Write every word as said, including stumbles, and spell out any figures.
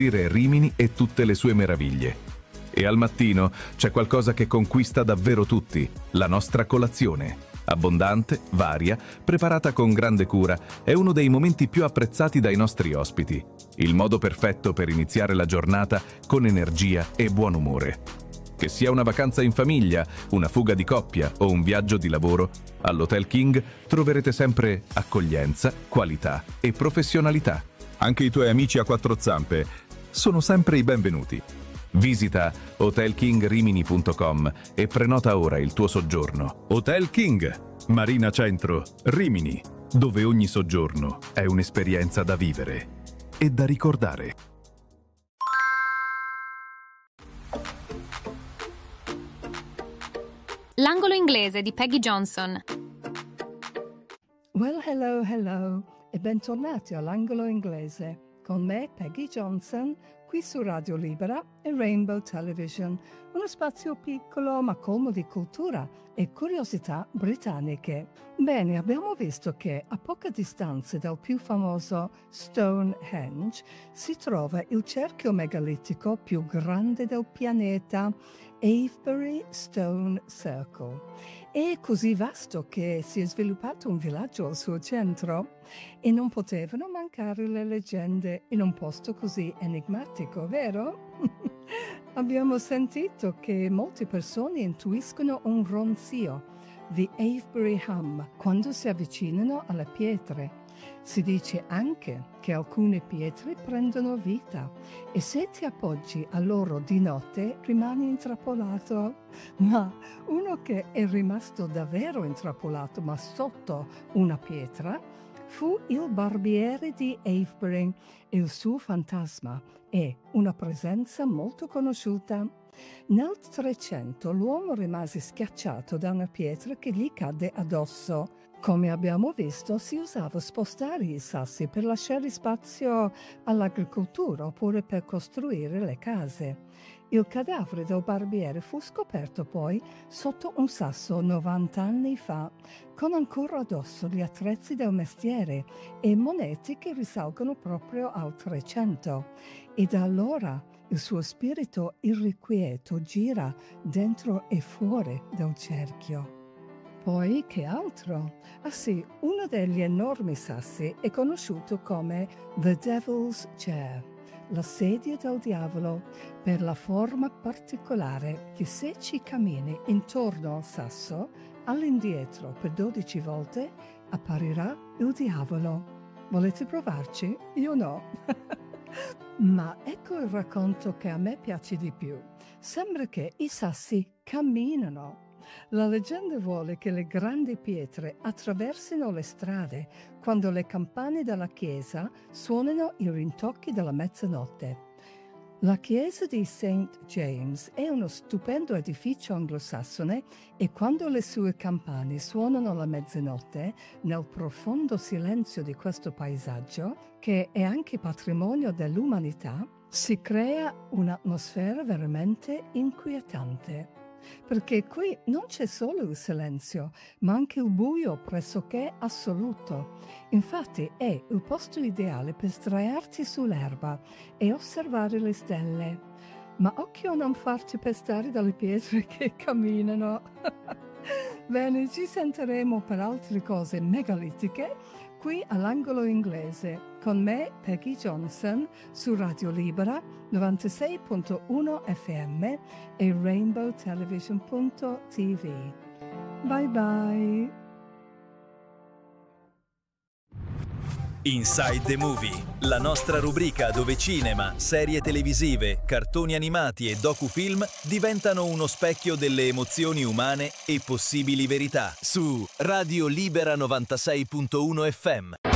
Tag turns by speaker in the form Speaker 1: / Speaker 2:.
Speaker 1: Rimini e tutte le sue meraviglie. E al mattino c'è qualcosa che conquista davvero tutti, la nostra colazione. Abbondante, varia, preparata con grande cura, è uno dei momenti più apprezzati dai nostri ospiti. Il modo perfetto per iniziare la giornata con energia e buon umore. Che sia una vacanza in famiglia, una fuga di coppia o un viaggio di lavoro, all'Hotel King troverete sempre accoglienza, qualità e professionalità.
Speaker 2: Anche i tuoi amici a quattro zampe sono sempre i benvenuti.
Speaker 1: Visita hotel king rimini punto com e prenota ora il tuo soggiorno.
Speaker 2: Hotel King, Marina Centro, Rimini, dove ogni soggiorno è un'esperienza da vivere e da ricordare.
Speaker 3: L'angolo inglese di Peggy Johnson.
Speaker 4: Well, hello, hello e bentornati all'angolo inglese. Con me, Peggy Johnson, qui su Radio Libera e Rainbow Television, uno spazio piccolo ma colmo di cultura e curiosità britanniche. Bene, abbiamo visto che a poca distanza dal più famoso Stonehenge si trova il cerchio megalitico più grande del pianeta, Avebury Stone Circle. È così vasto che si è sviluppato un villaggio al suo centro e non potevano mancare le leggende in un posto così enigmatico, vero? Abbiamo sentito che molte persone intuiscono un ronzio, the Avebury Hum, quando si avvicinano alle pietre. Si dice anche che alcune pietre prendono vita e se ti appoggi a loro di notte rimani intrappolato. Ma uno che è rimasto davvero intrappolato ma sotto una pietra fu il barbiere di Avebury. Il suo fantasma è una presenza molto conosciuta. Nel trecento l'uomo rimase schiacciato da una pietra che gli cadde addosso. Come abbiamo visto, si usava spostare i sassi per lasciare spazio all'agricoltura oppure per costruire le case. Il cadavere del barbiere fu scoperto poi sotto un sasso novanta anni fa, con ancora addosso gli attrezzi del mestiere e monete che risalgono proprio al trecento. E da allora il suo spirito irrequieto gira dentro e fuori del cerchio. Poi che altro? Ah sì, uno degli enormi sassi è conosciuto come The Devil's Chair, la sedia del diavolo, per la forma particolare che se ci cammini intorno al sasso, all'indietro per dodici volte, apparirà il diavolo. Volete provarci? Io no. Ma ecco il racconto che a me piace di più. Sembra che i sassi camminano. La leggenda vuole che le grandi pietre attraversino le strade quando le campane della chiesa suonano i rintocchi della mezzanotte. La chiesa di Saint James è uno stupendo edificio anglosassone e quando le sue campane suonano la mezzanotte, nel profondo silenzio di questo paesaggio, che è anche patrimonio dell'umanità, si crea un'atmosfera veramente inquietante. Perché qui non c'è solo il silenzio, ma anche il buio pressoché assoluto. Infatti è il posto ideale per sdraiarti sull'erba e osservare le stelle. Ma occhio a non farti pestare dalle pietre che camminano. Bene, ci sentiremo per altre cose megalitiche qui all'angolo inglese, con me Peggy Johnson su Radio Libera novantasei punto uno F M e rainbow television punto t v. Bye bye!
Speaker 5: Inside the Movie, la nostra rubrica dove cinema, serie televisive, cartoni animati e docufilm diventano uno specchio delle emozioni umane e possibili verità su Radio Libera novantasei punto uno F M.